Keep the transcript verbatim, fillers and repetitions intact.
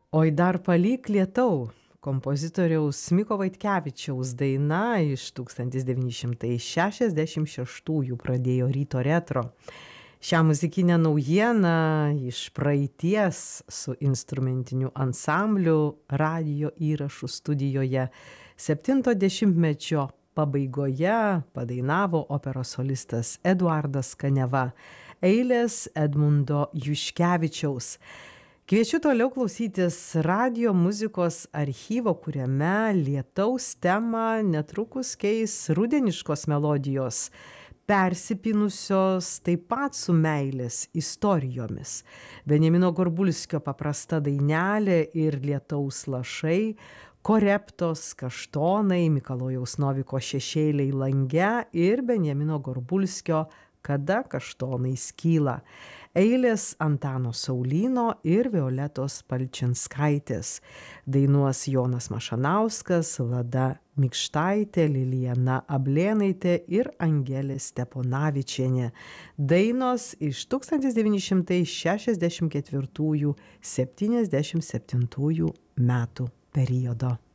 Oi dar palik lietau, kompozitoriaus Miko Vaitkevičiaus daina iš tūkstantis devyni šimtai šešiasdešimt šeštųjų pradėjo ryto retro. Šią muzikinę naujieną iš praeities su instrumentiniu ansambliu radijo įrašų studijoje septinto dešimtmečio pabaigoje padainavo operos solistas Eduardas Kaniava, eilės Edmundo Juškevičiaus. Kviečiu toliau klausytis radijo muzikos archyvo, kuriame lietaus temą netrukus keis rudeniškos melodijos, persipynusios taip pat su meilės istorijomis. Benjamino Gorbulskio paprasta dainelė ir lietaus lašai, koreptos, kaštonai, Mikalojaus Noviko šešėliai lange ir Benjamino Gorbulskio Kada kaštonai skyla. Eilės Antano Saulyno ir Violetos Palčinskaitės. Dainuos Jonas Mašanauskas, Lada Mikštaitė, Lilijana Ablėnaitė ir Angelė Steponavičienė. Dainos iš tūkstantis devyni šimtai šešiasdešimt ketvirtųjų - septyniasdešimt septintųjų metų periodo.